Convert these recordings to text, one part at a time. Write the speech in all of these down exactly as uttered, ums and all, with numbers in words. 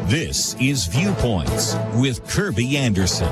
This is Viewpoints with Kirby Anderson.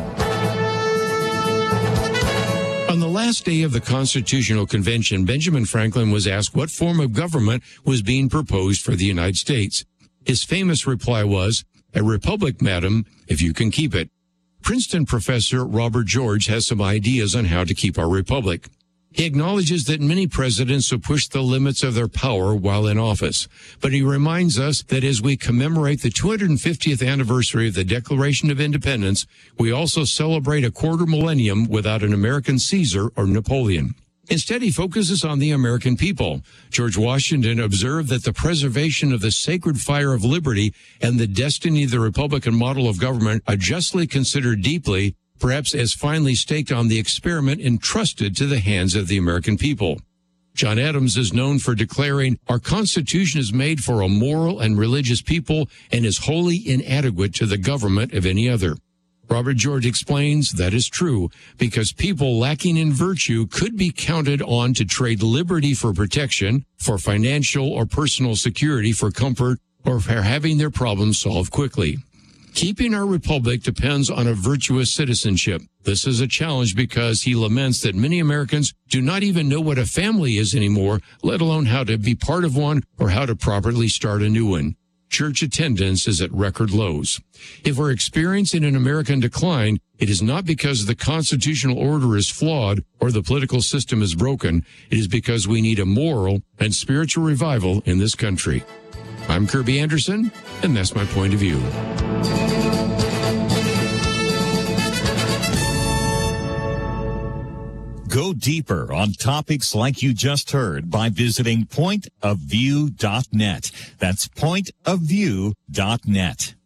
On the last day of the Constitutional Convention, Benjamin Franklin was asked what form of government was being proposed for the United States. His famous reply was, "A republic, madam, if you can keep it." Princeton professor Robert George has some ideas on how to keep our republic. He acknowledges that many presidents have pushed the limits of their power while in office, but he reminds us that as we commemorate the two hundred fiftieth anniversary of the Declaration of Independence, we also celebrate a quarter millennium without an American Caesar or Napoleon. Instead, he focuses on the American people. George Washington observed that the preservation of the sacred fire of liberty and the destiny of the Republican model of government are justly considered deeply, perhaps as finally staked on the experiment entrusted to the hands of the American people. John Adams is known for declaring, "Our Constitution is made for a moral and religious people and is wholly inadequate to the government of any other." Robert George explains that is true because people lacking in virtue could be counted on to trade liberty for protection, for financial or personal security for comfort, or for having their problems solved quickly. Keeping our republic depends on a virtuous citizenship. This is a challenge because he laments that many Americans do not even know what a family is anymore, let alone how to be part of one or how to properly start a new one. Church attendance is at record lows. If we're experiencing an American decline, it is not because the constitutional order is flawed or the political system is broken. It is because we need a moral and spiritual revival in this country. I'm Kirby Anderson, and that's my point of view. Go deeper on topics like you just heard by visiting point of view dot net. That's point of view dot net.